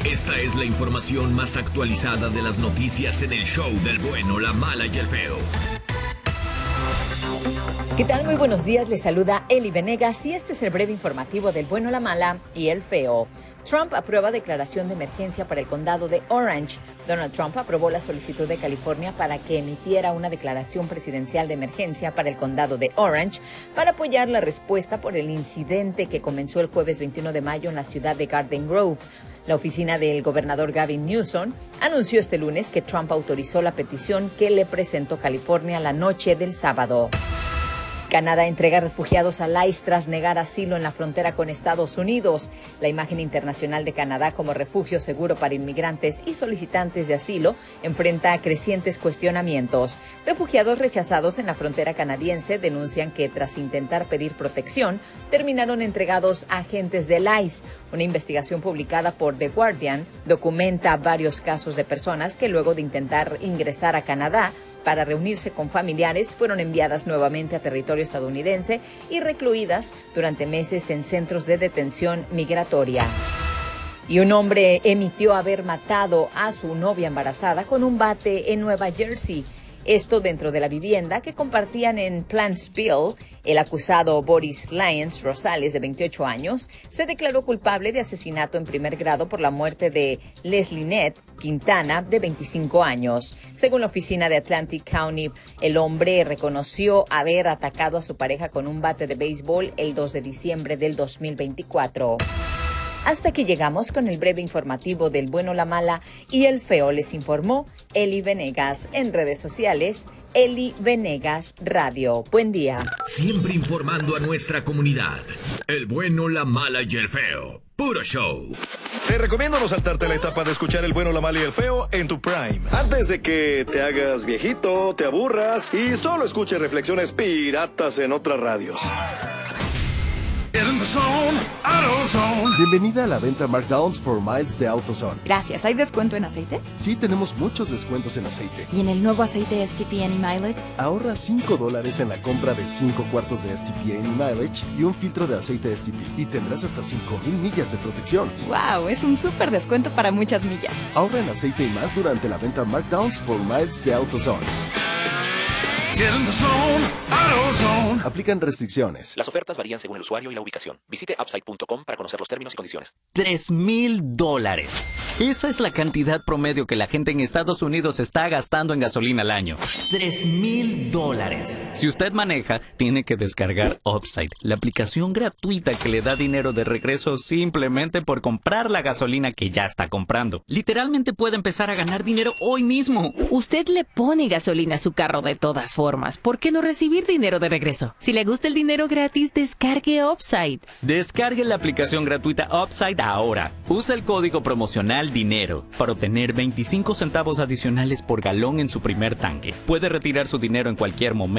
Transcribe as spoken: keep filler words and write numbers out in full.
Esta es la información más actualizada de las noticias en el show del bueno, la mala y el feo. ¿Qué tal? Muy buenos días, les saluda Eli Venegas y este es el breve informativo del bueno, la mala y el feo. Trump aprueba declaración de emergencia para el condado de Orange. Donald Trump aprobó la solicitud de California para que emitiera una declaración presidencial de emergencia para el condado de Orange para apoyar la respuesta por el incidente que comenzó el jueves veintiuno de mayo en la ciudad de Garden Grove. La oficina del gobernador Gavin Newsom anunció este lunes que Trump autorizó la petición que le presentó California la noche del sábado. Canadá entrega refugiados a Laos tras negar asilo en la frontera con Estados Unidos. La imagen internacional de Canadá como refugio seguro para inmigrantes y solicitantes de asilo enfrenta crecientes cuestionamientos. Refugiados rechazados en la frontera canadiense denuncian que tras intentar pedir protección, terminaron entregados a agentes de Laos. Una investigación publicada por The Guardian documenta varios casos de personas que luego de intentar ingresar a Canadá para reunirse con familiares, fueron enviadas nuevamente a territorio estadounidense y recluidas durante meses en centros de detención migratoria. Y un hombre emitió haber matado a su novia embarazada con un bate en Nueva Jersey. Esto dentro de la vivienda que compartían en Plantsville. El acusado Boris Lyons Rosales, de veintiocho años, se declaró culpable de asesinato en primer grado por la muerte de Leslie Nett Quintana, de veinticinco años. Según la oficina de Atlantic County, el hombre reconoció haber atacado a su pareja con un bate de béisbol el dos de diciembre del dos mil veinticuatro. Hasta aquí llegamos con el breve informativo del bueno, la mala y el feo. Les informó Eli Venegas. En redes sociales, Eli Venegas Radio. Buen día. Siempre informando a nuestra comunidad. El bueno, la mala y el feo. Puro show. Te recomiendo no saltarte la etapa de escuchar El bueno, la mala y el feo en tu prime. Antes de que te hagas viejito, te aburras y solo escuches reflexiones piratas en otras radios. Bienvenida a la venta Markdowns for Miles de AutoZone. Gracias. ¿Hay descuento en aceites? Sí, tenemos muchos descuentos en aceite. ¿Y en el nuevo aceite S T P Any Mileage? Ahorra cinco dólares en la compra de cinco cuartos de S T P Any Mileage y un filtro de aceite S T P. Y tendrás hasta cinco mil millas de protección. ¡Wow! Es un súper descuento para muchas millas. Ahorra en aceite y más durante la venta Markdowns for Miles de AutoZone. Get in the zone, AutoZone. Aplican restricciones. Las ofertas varían según el usuario y la ubicación. Visite upside punto com para conocer los términos y condiciones. Tres mil dólares. Esa es la cantidad promedio que la gente en Estados Unidos está gastando en gasolina al año. Tres mil dólares. Si usted maneja, tiene que descargar Upside, la aplicación gratuita que le da dinero de regreso simplemente por comprar la gasolina que ya está comprando. Literalmente puede empezar a ganar dinero hoy mismo. Usted le pone gasolina a su carro de todas formas. ¿Por qué no recibir dinero de regreso? Si le gusta el dinero gratis, descargue Upside. Descargue la aplicación gratuita Upside ahora. Usa el código promocional DINERO para obtener veinticinco centavos adicionales por galón en su primer tanque. Puede retirar su dinero en cualquier momento